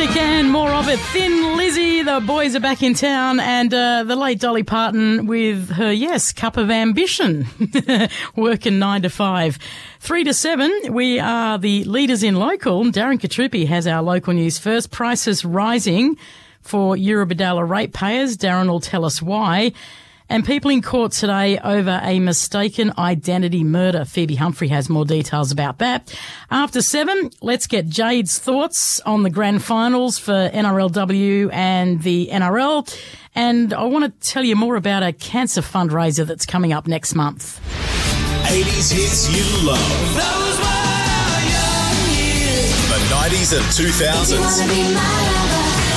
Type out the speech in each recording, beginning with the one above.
music and more of it. Thin Lizzy, the boys are back in town, and the late Dolly Parton with her, Cup of Ambition, working 9 to 5. 3 to 7, we are the leaders in local. Darren Katrupi has our local news first. Prices rising for Eurobodalla ratepayers. Darren will tell us why. And people in court today over a mistaken identity murder. Phoebe Humphrey has more details about that. After 7, let's get Jade's thoughts on the grand finals for NRLW and the NRL. And I want to tell you more about a cancer fundraiser that's coming up next month. 80s hits you love. Those were young years. The 90s and 2000s.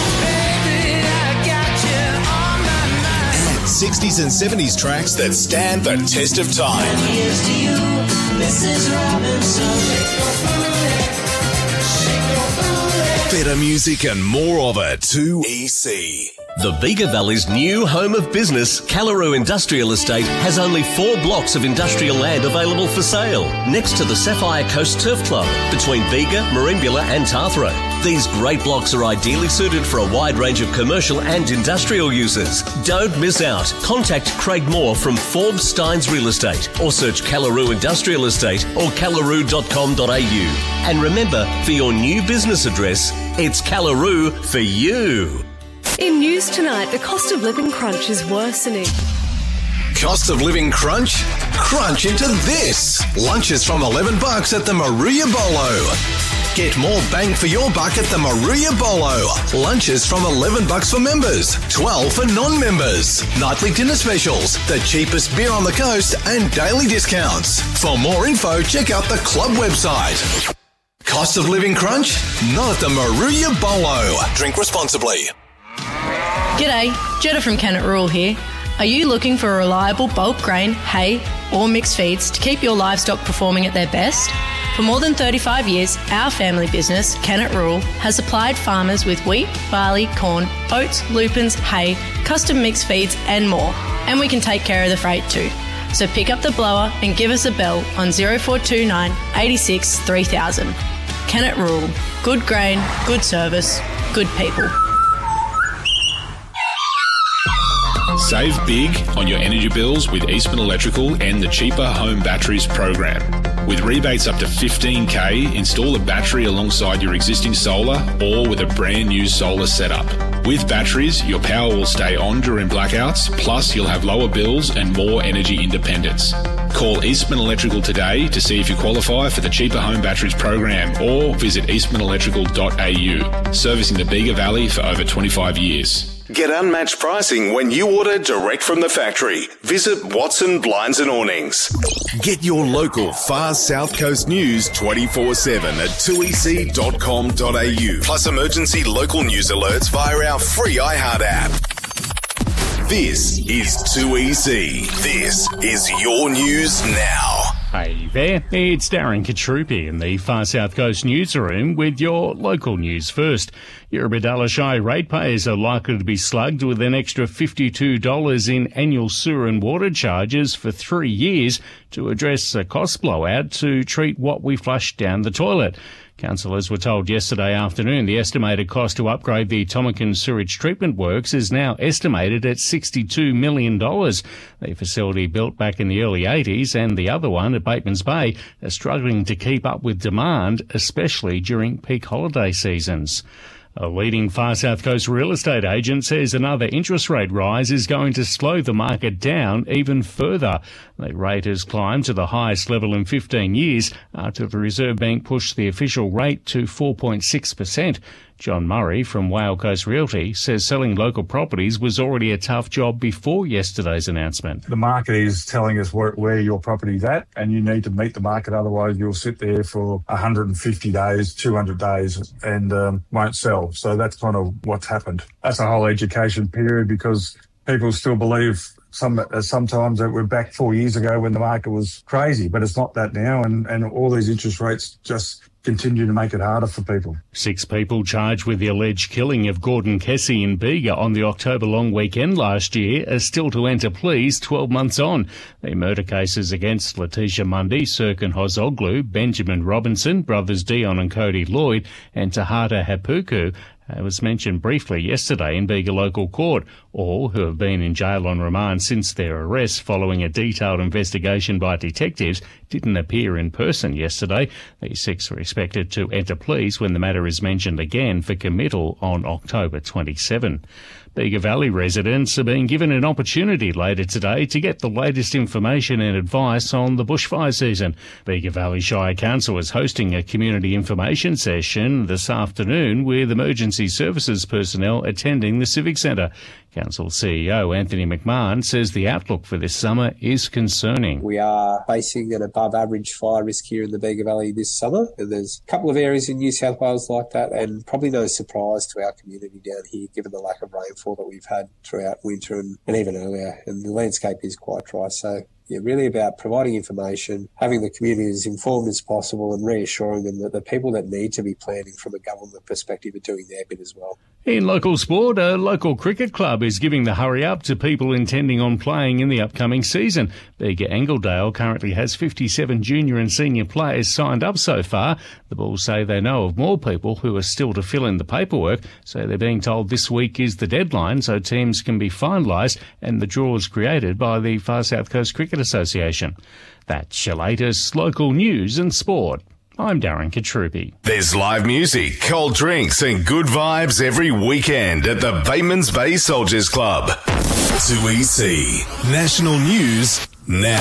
60s and 70s tracks that stand the test of time. Here's to you, Mrs. Robinson. Better music and more of it. 2EC. The Bega Valley's new home of business, Callaroo Industrial Estate, has only 4 blocks of industrial land available for sale, next to the Sapphire Coast Turf Club, between Bega, Merimbula and Tathra. These great blocks are ideally suited for a wide range of commercial and industrial uses. Don't miss out. Contact Craig Moore from Forbes Steins Real Estate, or search Callaroo Industrial Estate or callaroo.com.au. And remember, for your new business address, it's Callaroo for you. In news tonight, the cost of living crunch is worsening. Cost of living crunch? Crunch into this. Lunches from $11 at the Maruya Bolo. Get more bang for your buck at the Maruya Bolo. Lunches from $11 for members, $12 for non-members. Nightly dinner specials, the cheapest beer on the coast, and daily discounts. For more info, check out the club website. Cost of living crunch? Not at the Maruya Bolo. Drink responsibly. G'day, Jetta from Kennett Rural here. Are you looking for a reliable bulk grain, hay or mixed feeds to keep your livestock performing at their best? For more than 35 years, our family business, Kennett Rural, has supplied farmers with wheat, barley, corn, oats, lupins, hay, custom mixed feeds and more. And we can take care of the freight too. So pick up the blower and give us a bell on 0429 86 3000. Kennett Rural. Good grain, good service, good people. Save big on your energy bills with Eastman Electrical and the Cheaper Home Batteries program. With rebates up to $15,000, install a battery alongside your existing solar or with a brand new solar setup. With batteries, your power will stay on during blackouts, plus you'll have lower bills and more energy independence. Call Eastman Electrical today to see if you qualify for the Cheaper Home Batteries program, or visit eastmanelectrical.au, servicing the Bega Valley for over 25 years. Get unmatched pricing when you order direct from the factory. Visit Watson Blinds and Awnings. Get your local Far South Coast news 24/7 at 2ec.com.au. Plus emergency local news alerts via our free iHeart app. This is 2EC. This is your news now. Hey there, it's Darren Katrupi in the Far South Coast newsroom with your local news first. Eurobodalla Shy ratepayers are likely to be slugged with an extra $52 in annual sewer and water charges for 3 years to address a cost blowout to treat what we flush down the toilet. Councillors were told yesterday afternoon the estimated cost to upgrade the Tomakin Sewage Treatment Works is now estimated at $62 million. The facility built back in the early 80s and the other one at Bateman's Bay are struggling to keep up with demand, especially during peak holiday seasons. A leading Far South Coast real estate agent says another interest rate rise is going to slow the market down even further. The rate has climbed to the highest level in 15 years after the Reserve Bank pushed the official rate to 4.6%. John Murray from Whale Coast Realty says selling local properties was already a tough job before yesterday's announcement. The market is telling us where your property's at, and you need to meet the market, otherwise you'll sit there for 150 days, 200 days and won't sell. So that's kind of what's happened. That's a whole education period because people still believe sometimes that we're back 4 years ago when the market was crazy, but it's not that now, and all these interest rates just continue to make it harder for people. 6 people charged with the alleged killing of Gordon Kessie in Bega on the October long weekend last year are still to enter pleas 12 months on. The murder cases against Letitia Mundy, Sirkin Hozoglu, Benjamin Robinson, brothers Dion and Cody Lloyd, and Tahata Hapuku It was mentioned briefly yesterday in Bega Local Court. All who have been in jail on remand since their arrest following a detailed investigation by detectives didn't appear in person yesterday. These 6 are expected to enter pleas when the matter is mentioned again for committal on October 27. Bega Valley residents are being given an opportunity later today to get the latest information and advice on the bushfire season. Bega Valley Shire Council is hosting a community information session this afternoon with emergency services personnel attending the Civic Centre. Council CEO Anthony McMahon says the outlook for this summer is concerning. We are facing an above average fire risk here in the Bega Valley this summer, and there's a couple of areas in New South Wales like that, and probably no surprise to our community down here given the lack of rainfall that we've had throughout winter and even earlier, and the landscape is quite dry. So yeah, really about providing information, having the community as informed as possible and reassuring them that the people that need to be planning from a government perspective are doing their bit as well. In local sport, a local cricket club is giving the hurry up to people intending on playing in the upcoming season. Bega Angledale currently has 57 junior and senior players signed up so far. The Bulls say they know of more people who are still to fill in the paperwork, so they're being told this week is the deadline so teams can be finalised and the draws created by the Far South Coast Cricket Association. That's your latest local news and sport. I'm Darren Katrupi. There's live music, cold drinks and good vibes every weekend at the Batemans Bay Soldiers Club. 2EC National News now.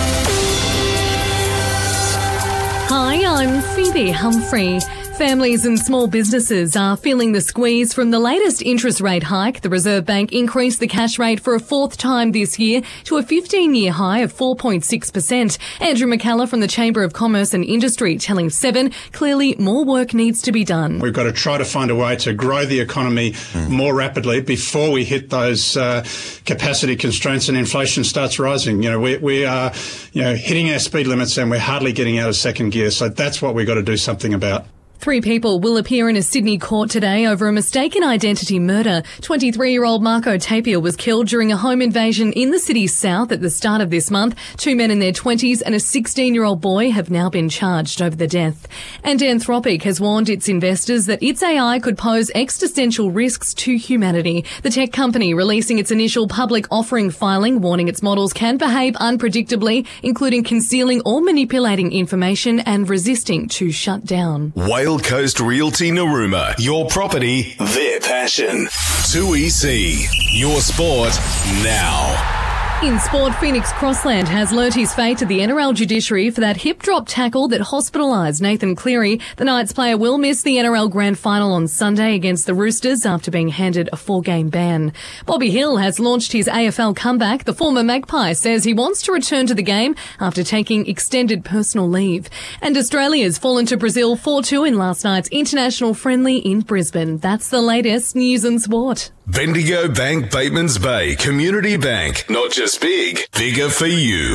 Hi, I'm Phoebe Humphrey. Families and small businesses are feeling the squeeze from the latest interest rate hike. The Reserve Bank increased the cash rate for a 4th time this year to a 15-year high of 4.6%. Andrew McCullough from the Chamber of Commerce and Industry telling Seven, clearly more work needs to be done. We've got to try to find a way to grow the economy more rapidly before we hit those capacity constraints and inflation starts rising. We are hitting our speed limits and we're hardly getting out of second gear. So that's what we've got to do something about. 3 people will appear in a Sydney court today over a mistaken identity murder. 23-year-old Marco Tapia was killed during a home invasion in the city's south at the start of this month. 2 men in their 20s and a 16-year-old boy have now been charged over the death. And Anthropic has warned its investors that its AI could pose existential risks to humanity. The tech company releasing its initial public offering filing, warning its models can behave unpredictably, including concealing or manipulating information and resisting to shut down. Whale Coast Realty Narooma. Your property, their passion. 2EC. Your sport now. In sport, Phoenix Crossland has learnt his fate at the NRL judiciary for that hip drop tackle that hospitalised Nathan Cleary. The Knights player will miss the NRL Grand Final on Sunday against the Roosters after being handed a 4-game ban. Bobby Hill has launched his AFL comeback. The former Magpie says he wants to return to the game after taking extended personal leave. And Australia's fallen to Brazil 4-2 in last night's international friendly in Brisbane. That's the latest news and sport. Bendigo Bank Batemans Bay Community Bank. Not just big, bigger for you.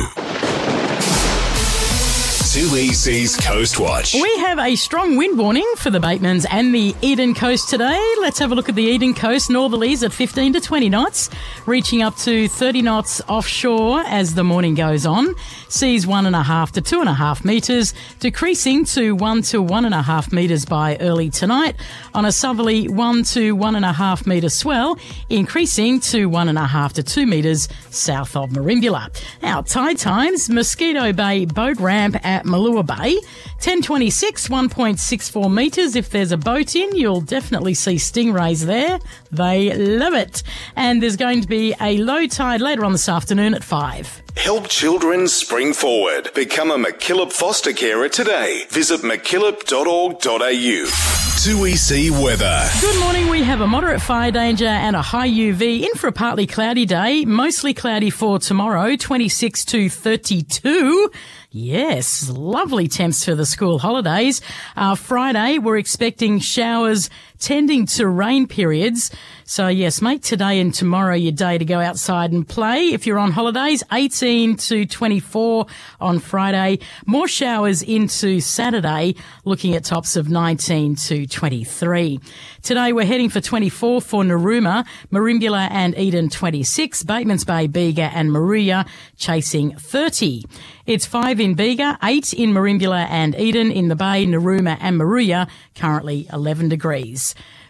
2EC's Coast Watch. We have a strong wind warning for the Batemans and the Eden Coast today. Let's have a look at the Eden Coast. Northerlies at 15 to 20 knots, reaching up to 30 knots offshore as the morning goes on. Seas 1.5 to 2.5 metres, decreasing to 1 to 1.5 metres by early tonight. On a southerly 1 to 1.5 metre swell, increasing to 1.5 to 2 metres south of Merimbula. Now, tide times, Mosquito Bay boat ramp at Malua Bay, 10:26, 1.64 metres. If there's a boat in, you'll definitely see stingrays there. They love it. And there's going to be a low tide later on this afternoon at 5. Help children spring forward. Become a MacKillop foster carer today. Visit mackillop.org.au. 2EC weather. Good morning. We have a moderate fire danger and a high UV in for a partly cloudy day. Mostly cloudy for tomorrow, 26 to 32. Yes, lovely temps for the school holidays. Friday, we're expecting showers tending to rain periods. So, yes, make today and tomorrow your day to go outside and play. If you're on holidays, 18 to 24 on Friday. More showers into Saturday, looking at tops of 19 to 23. Today, we're heading for 24 for Narooma, Merimbula and Eden 26, Batemans Bay, Bega and Moruya chasing 30. It's 5 in Bega, 8 in Merimbula and Eden, in the Bay, Narooma and Moruya, currently 11 degrees.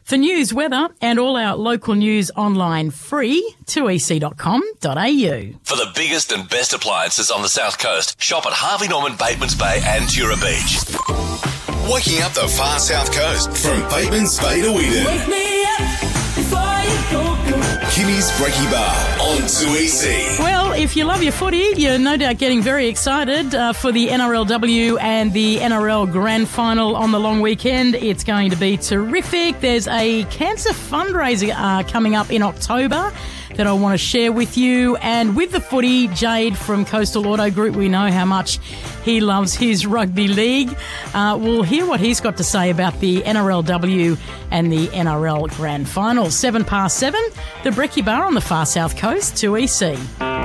For news, weather and all our local news online free, 2ec.com.au. For the biggest and best appliances on the South Coast, shop at Harvey Norman, Batemans Bay and Tura Beach. Waking up the far South Coast from Batemans Bay to Eden. Wake me up before you go. Kimmy's Brekkie Bar on 2EC. Well, if you love your footy, you're no doubt getting very excited for the NRLW and the NRL Grand Final on the long weekend. It's going to be terrific. There's a cancer fundraiser coming up in October that I want to share with you. And with the footy, Jade from Coastal Auto Group, we know how much he loves his rugby league. We'll hear what he's got to say about the NRLW and the NRL Grand Final. 7 past 7, the Brekkie Bar on the far South Coast, 2EC.